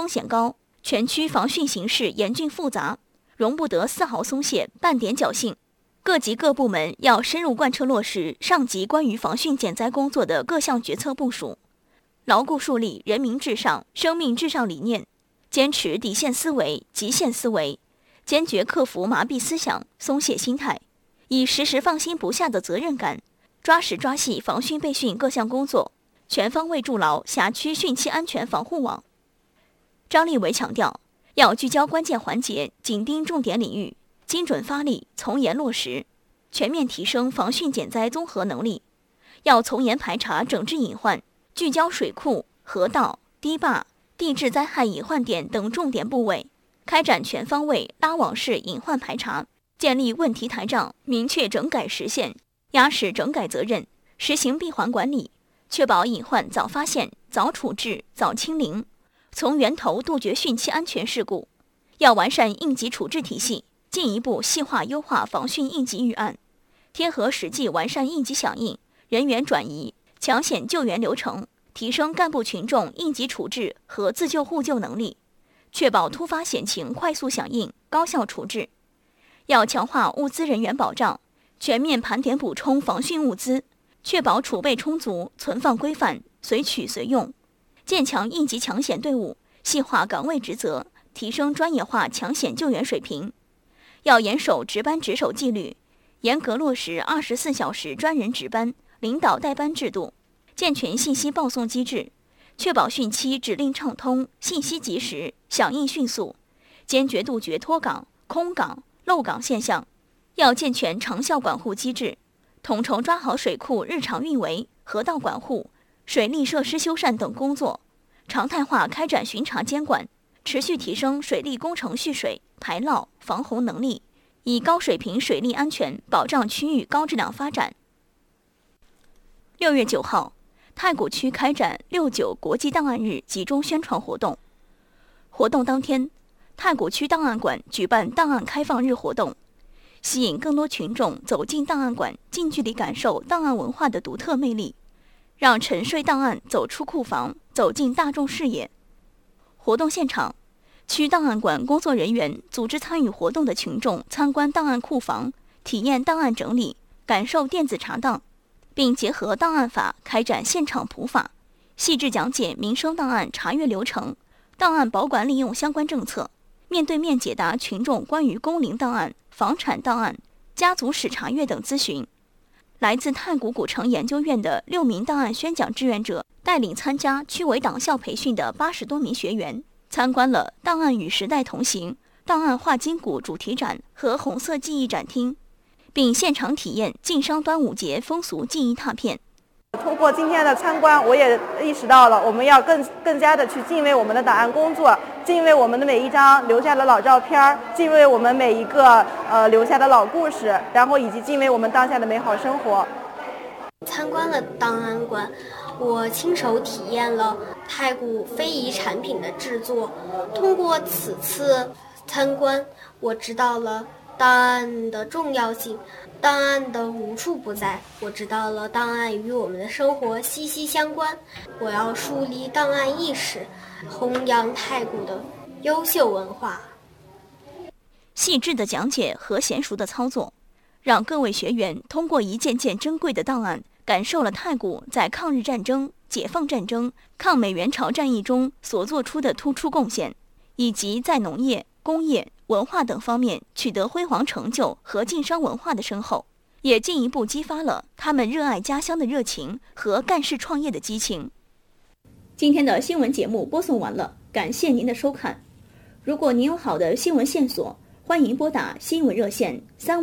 险高，全区防汛形势严峻复杂，容不得丝毫松懈，半点侥幸。各级各部门要深入贯彻落实上级关于防汛减灾工作的各项决策部署，牢固树立人民至上、生命至上理念，坚持底线思维、极限思维，坚决克服麻痹思想、松懈心态，以时时放心不下的责任感，抓实抓细防汛备汛各项工作，全方位筑牢辖区汛期安全防护网。张立伟强调，要聚焦关键环节，紧盯重点领域，精准发力，从严落实，全面提升防汛减灾综合能力。要从严排查整治隐患，聚焦水库、河道、堤坝、地质灾害隐患点等重点部位，开展全方位拉网式隐患排查，建立问题台账，明确整改实现，压实整改责任，实行闭环管理，确保隐患早发现、早处置、早清零，从源头杜绝汛期安全事故。要完善应急处置体系，进一步细化优化防汛应急预案，贴合实际完善应急响应、人员转移、抢险救援流程，提升干部群众应急处置和自救互救能力，确保突发险情快速响应、高效处置。要强化物资人员保障，全面盘点补充防汛物资，确保储备充足、存放规范、随取随用。建强应急抢险队伍，细化岗位职责，提升专业化抢险救援水平。要严守值班值守纪律，严格落实24小时专人值班、领导带班制度，健全信息报送机制，确保汛期指令畅通、信息及时、响应迅速，坚决杜绝脱岗、空岗、漏岗现象。要健全长效管护机制，统筹抓好水库日常运维、河道管护、水利设施修缮等工作，常态化开展巡查监管，持续提升水利工程蓄水、排涝、防洪能力，以高水平水利安全保障区域高质量发展。6月9号，太谷区开展6·9国际档案日集中宣传活动。活动当天，太谷区档案馆举办档案开放日活动，吸引更多群众走进档案馆，近距离感受档案文化的独特魅力，让沉睡档案走出库房，走进大众视野。活动现场，区档案馆工作人员组织参与活动的群众参观档案库房，体验档案整理，感受电子查档，并结合档案法开展现场普法，细致讲解民生档案查阅流程、档案保管利用相关政策，面对面解答群众关于工龄档案、房产档案、家族史查阅等咨询。来自太谷古城研究院的6名档案宣讲志愿者带领参加区委党校培训的80多名学员，参观了档案与时代同行、档案画筋骨主题展和红色记忆展厅，并现场体验晋商端午节风俗记忆拓片。 通过今天的参观，我也意识到了我们要更加的去敬畏我们的档案工作，敬畏我们的每一张留下的老照片，敬畏我们每一个留下的老故事，然后以及敬畏我们当下的美好生活。 参观了档案馆，我亲手体验了太谷非遗产品的制作。通过此次参观，我知道了档案的重要性，档案的无处不在。我知道了档案与我们的生活息息相关。我要树立档案意识，弘扬太谷的优秀文化。 细致的讲解和娴熟的操作，让各位学员通过一件件珍贵的档案，感受了太谷在抗日战争、解放战争、抗美援朝战役中所做出的突出贡献，以及在农业、工业、文化等方面取得辉煌成就和晋商文化的深厚，也进一步激发了他们热爱家乡的热情和干事创业的激情。今天的新闻节目播送完了，感谢您的收看。如果您有好的新闻线索，欢迎拨打新闻热线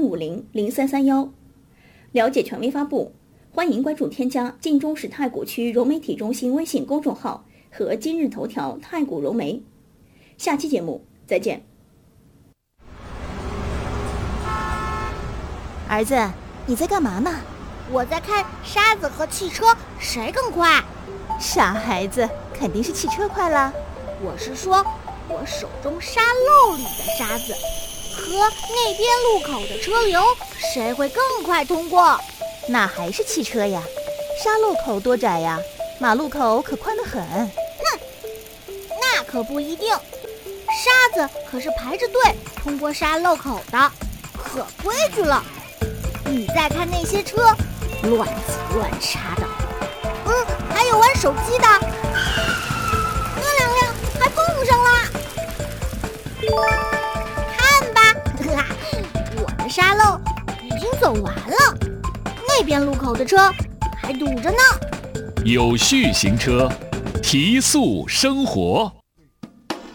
350-0331。了解权威发布，欢迎关注添加晋中市太谷区融媒体中心微信公众号和今日头条太谷融媒。下期节目再见。 儿子，你在干嘛呢？ 我在看沙子和汽车谁更快。 傻孩子，肯定是汽车快啦。 我是说，我手中沙漏里的沙子和那边路口的车流谁会更快通过？ 那还是汽车呀，沙漏口多窄呀，马路口可宽得很。 哼，那可可不一定。沙子可是排着队通过沙漏口的，可规矩了。你再看那些车，乱挤乱插的。还有玩手机的，那两辆还碰上了。看吧，我的沙漏已经走完了，那边路口的车还堵着呢。 有序行车，提速生活。